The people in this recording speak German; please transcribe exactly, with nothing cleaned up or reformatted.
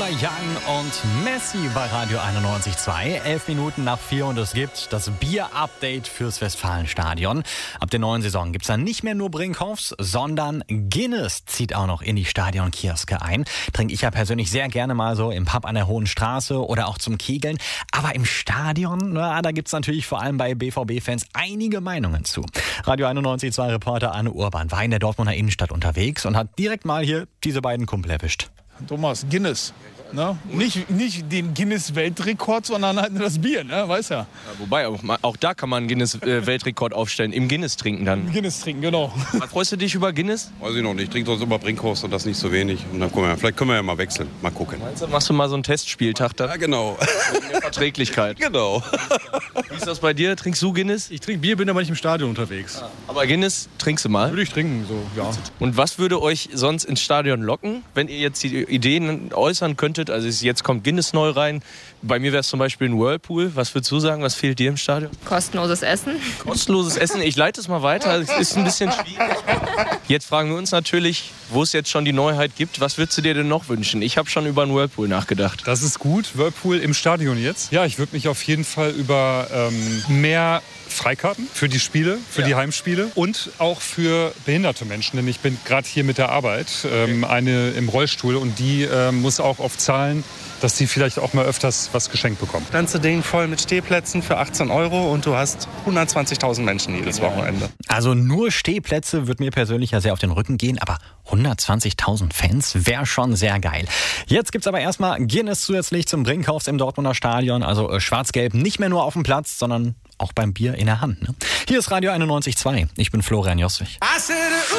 Young und Messi bei Radio einundneunzig Komma zwei. Elf Minuten nach vier und es gibt das Bier-Update fürs Westfalenstadion. Ab der neuen Saison gibt es dann nicht mehr nur Brinkhoffs, sondern Guinness zieht auch noch in die Stadionkioske ein. Trinke ich ja persönlich sehr gerne mal so im Pub an der Hohen Straße oder auch zum Kegeln. Aber im Stadion, na, da gibt es natürlich vor allem bei B V B-Fans einige Meinungen zu. Radio einundneunzig Komma zwei Reporter Arne Urban war in der Dortmunder Innenstadt unterwegs und hat direkt mal hier diese beiden Kumpel erwischt. Thomas, Guinness. Ne? Nicht, nicht den Guinness-Weltrekord, sondern halt nur das Bier, ne? Weiß ja. Ja, wobei, auch, auch da kann man einen Guinness-Weltrekord aufstellen. Im Guinness trinken dann. Guinness trinken, genau. Was freust du dich über Guinness? Weiß ich noch nicht. Ich trinke sonst immer Brinkhoffs und das nicht so wenig. Und dann können wir, vielleicht können wir ja mal wechseln. Mal gucken. Meinst du, machst du mal so einen Testspieltag da? Ja, genau. Wegen Verträglichkeit. Genau. Wie ist das bei dir? Trinkst du Guinness? Ich trinke Bier, bin aber nicht im Stadion unterwegs. Aber Guinness trinkst du mal? Würde ich trinken, so, ja. Und was würde euch sonst ins Stadion locken, wenn ihr jetzt die Ideen äußern könntet? Also jetzt kommt Guinness neu rein. Bei mir wäre es zum Beispiel ein Whirlpool. Was würdest du sagen? Was fehlt dir im Stadion? Kostenloses Essen. Kostenloses Essen. Ich leite es mal weiter. Es ist ein bisschen schwierig. Jetzt fragen wir uns natürlich, wo es jetzt schon die Neuheit gibt. Was würdest du dir denn noch wünschen? Ich habe schon über einen Whirlpool nachgedacht. Das ist gut. Whirlpool im Stadion jetzt. Ja, ich würde mich auf jeden Fall über ähm, mehr Freikarten für die Spiele, für ja. die Heimspiele und auch für behinderte Menschen. Denn ich bin gerade hier mit der Arbeit, ähm, eine im Rollstuhl und die ähm, muss auch oft zahlen, dass sie vielleicht auch mal öfters was geschenkt bekommen. Ganze Ding voll mit Stehplätzen für achtzehn Euro und du hast hundertzwanzigtausend Menschen jedes Wochenende. Also nur Stehplätze wird mir persönlich ja sehr auf den Rücken gehen, aber hundertzwanzigtausend Fans wäre schon sehr geil. Jetzt gibt's aber erstmal Guinness zusätzlich zum Brinkhoffs im Dortmunder Stadion, also äh, schwarz-gelb nicht mehr nur auf dem Platz, sondern auch beim Bier in der Hand. Ne? Hier ist Radio einundneunzig Komma zwei. Ich bin Florian Josswig.